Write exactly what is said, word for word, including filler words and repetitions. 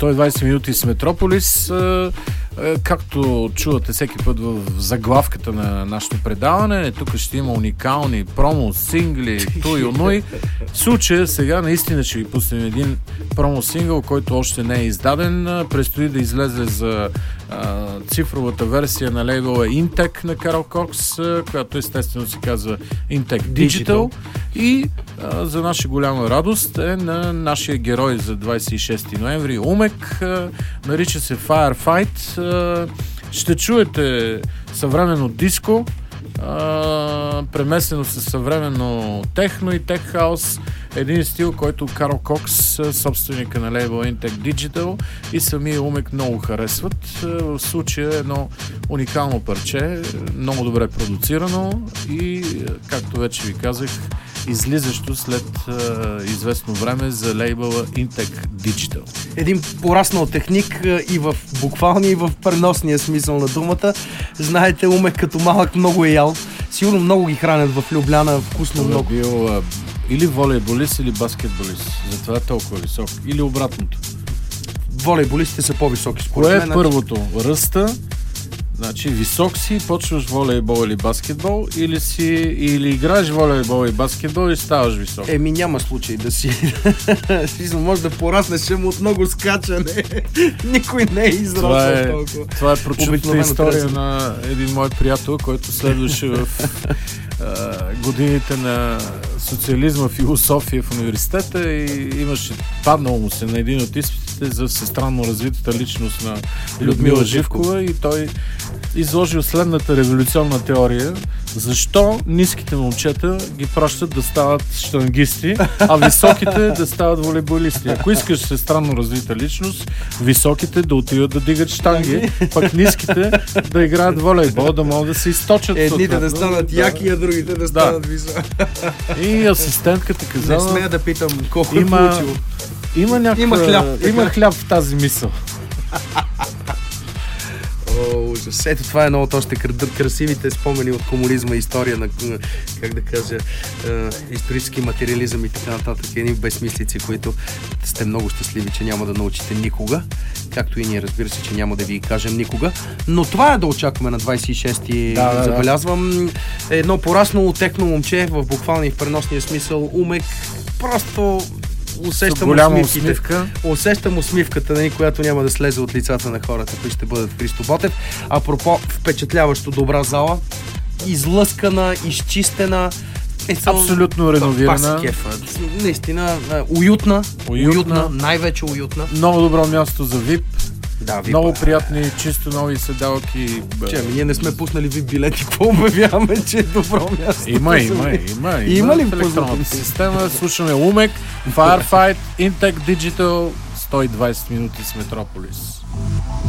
сто и двайсет минути с Метрополис. Както чувате всеки път в заглавката на нашето предаване, тук ще има уникални промо, сингли, той и оной. В случая сега наистина ще ви пуснем един промо сингъл, който още не е издаден. Предстои да излезе за а, цифровата версия на лейбъла Intec на Carol Cox, която естествено се казва Intec Digital. Digital. И а, за наша голяма радост е на нашия герой за двайсет и шести ноември, Умек. А, нарича се Firefight. А, ще чуете съвременно диско, а, премесено със съвременно техно и тех хаус. Един стил, който Карл Кокс, собственика на лейбъл Intec Digital, и самия Умек много харесват. В случая едно уникално парче, много добре продуцирано и, както вече ви казах, излизащо след а, известно време за лейбъла Intec Digital. Един пораснал техник и в буквалния, и в преносния смисъл на думата. Знаете, Умек като малък много е ял. Сигурно много ги хранят в Любляна, вкусно много. Е бил а, или волейболист, или баскетболист. Затова е толкова висок. Или обратното. Волейболистите са по-високи според мен. Кое е първото? Ръста. Значи висок си, почваш волейбол или баскетбол, или си или играеш волейбол и баскетбол и ставаш висок. Еми няма случай да си. Може да пораснеш от много скачане. Никой не е израсъл е, толкова. Това е прочутната история на един мой приятел, който следваше в а, годините на социализма, философия в университета и имаше, паднало му се на един от изпитите за всестранно развитата личност на Людмила Живкова и той изложил следната революционна теория: защо ниските момчета ги пращат да стават щангисти, а високите да стават волейболисти. Ако искаш се странно развита личност, високите да отиват да дигат щанги, пък ниските да играят волейбол, да могат да се източат. Едните да станат да, яки, а другите да станат да. високи. И асистентката казала... Не смея да питам колко има, е получило. Има, някаква, има хляб. Има хляб в тази мисъл. О, ужас. Ето това е едно от още красивите спомени от комунизма, история на, как да кажа, е, исторически материализъм и така нататък. Едни безсмислици, които сте много щастливи, че няма да научите никога. Както и ние, разбира се, че няма да ви кажем никога. Но това е да очакваме на двайсет и шести. Да, да, забелязвам. Едно пораснало техно момче, в буквалния и в преносния смисъл, Умек. Просто... Усещам усмивките. Усещам усмивката, нали, която няма да слезе от лицата на хората, които ще бъдат в Христо Ботев. Апропо, впечатляващо добра зала, излъскана, изчистена, е, абсолютно реновирана. Наистина уютна, уютна, уютна, най-вече уютна. Много добро място за вип. Да, много приятни, чисто нови седалки. Че, ами, ние не сме пуснали вип билети, какво обявяваме, че е добро място? Има, има, има, има. Има ли в електронната система? Слушаме Умек, Firefight, Intec Digital, сто и двайсет минути с Метрополис.